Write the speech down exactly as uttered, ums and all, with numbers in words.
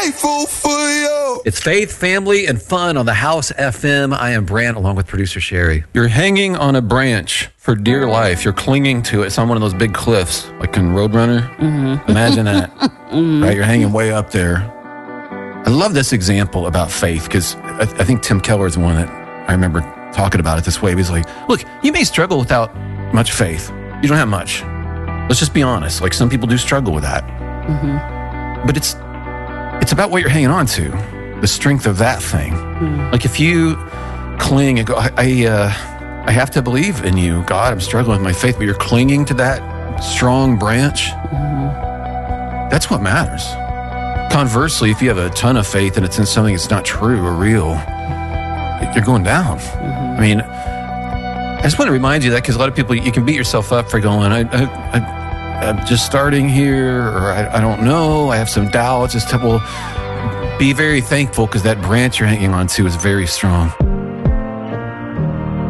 grateful for you. It's faith, family, and fun on the House F M. I am Brant, along with producer Sherry. You're hanging on a branch for dear life. You're clinging to it. It's on one of those big cliffs, like in Roadrunner. Mm-hmm. Imagine that. Mm-hmm. Right? You're hanging way up there. I love this example about faith because I, I think Tim Keller is the one that I remember talking about it this way. He's like, look, you may struggle without much faith. You don't have much. Let's just be honest. Like, some people do struggle with that. Mm-hmm. But it's it's about what you're hanging on to, the strength of that thing. Mm-hmm. Like, if you cling and go, I I, uh, I have to believe in you, God, I'm struggling with my faith, but you're clinging to that strong branch, mm-hmm. that's what matters. Conversely, if you have a ton of faith and it's in something that's not true or real, you're going down. Mm-hmm. I mean, I just want to remind you that because a lot of people, you can beat yourself up for going, I, I, I, I'm just starting here, or I, I don't know, I have some doubts. Just well, be very thankful because that branch you're hanging on to is very strong.